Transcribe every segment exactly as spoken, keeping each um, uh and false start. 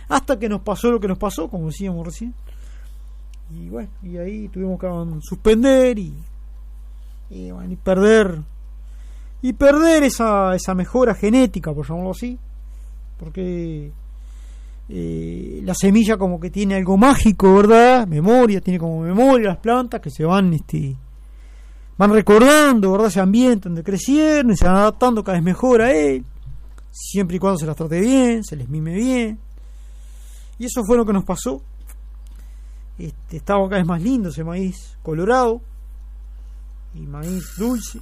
hasta que nos pasó lo que nos pasó, como decíamos recién. Y bueno, y ahí tuvimos que suspender y, y, bueno, y perder y perder esa, esa mejora genética, por llamarlo así, porque eh, la semilla como que tiene algo mágico, ¿verdad? Memoria, tiene como memoria las plantas que se van este van recordando, ¿verdad? Ese ambiente donde crecieron y se van adaptando cada vez mejor a él, siempre y cuando se las trate bien, se les mime bien. Y eso fue lo que nos pasó. Este, estaba cada vez más lindo ese maíz colorado y maíz dulce.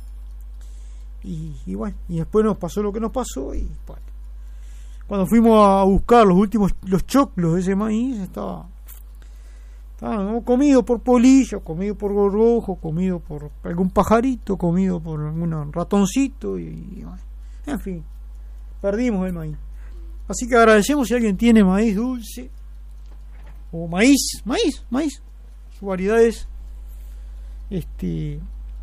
Y, y bueno, y después nos pasó lo que nos pasó. Y bueno, cuando fuimos a buscar los últimos, los choclos de ese maíz, estaba, estaba ¿no? comido por polillo, comido por gorgojo, comido por algún pajarito, comido por algún ratoncito. Y, y bueno, en fin, perdimos el maíz. Así que agradecemos si alguien tiene maíz dulce o maíz, maíz, maíz. Su variedad es este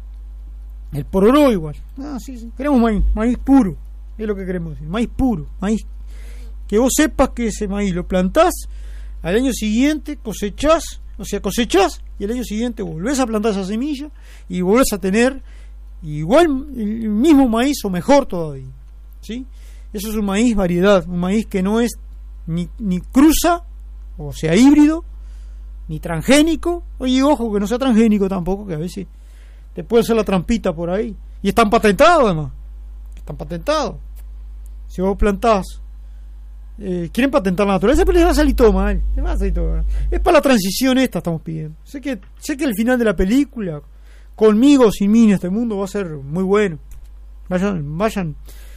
el pororó igual. Ah, sí, sí. Queremos maíz, maíz puro, es lo que queremos decir, maíz puro, maíz que vos sepas que ese maíz lo plantás, al año siguiente cosechás, o sea, cosechás y el año siguiente volvés a plantar esa semilla y volvés a tener igual el mismo maíz o mejor todavía, ¿sí? Eso es un maíz variedad, un maíz que no es ni, ni cruza, o sea, híbrido, ni transgénico. Oye, ojo, que no sea transgénico tampoco, que a veces te puede hacer la trampita por ahí. Y están patentados, además. Están patentados. Si vos plantás, eh, quieren patentar la naturaleza, pero les va a salir todo mal. Les va a salir todo mal. Es para la transición esta estamos pidiendo. Sé que, sé que el final de la película, conmigo o sin mí en este mundo, va a ser muy bueno. Vayan, vayan.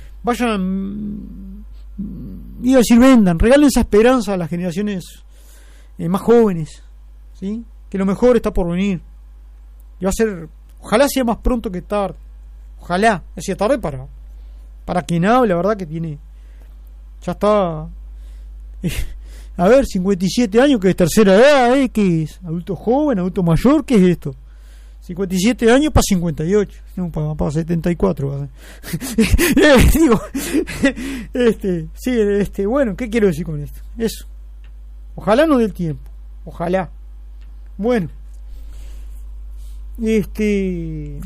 Vayan, iba a decir, vendan, regalen esa esperanza a las generaciones eh, más jóvenes, ¿sí? Que lo mejor está por venir. Y va a ser, ojalá sea más pronto que tarde. Ojalá, sea tarde para para quien habla, la verdad que tiene, ya está, eh, a ver, cincuenta y siete años, que es tercera edad, ¿eh? ¿Qué es? Adulto joven, adulto mayor, ¿qué es esto? cincuenta y siete años para cincuenta y ocho, no, para, para setenta y cuatro va a ser. Digo, este, sí, este, bueno, ¿qué quiero decir con esto? Eso. Ojalá no dé el tiempo. Ojalá. Bueno. Este.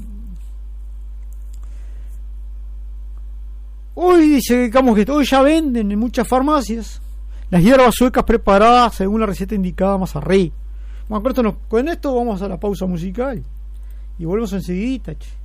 Hoy digamos que hoy ya venden en muchas farmacias las hierbas suecas preparadas según la receta indicada más arriba. Bueno, con esto, no, con esto vamos a la pausa musical. Y volvemos enseguida, che.